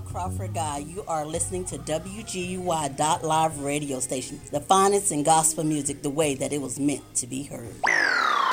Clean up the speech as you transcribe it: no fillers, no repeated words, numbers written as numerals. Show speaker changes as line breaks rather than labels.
Crawford Guy. You are listening to WGUY Live radio station, the finest in gospel music, the way that it was meant to be heard.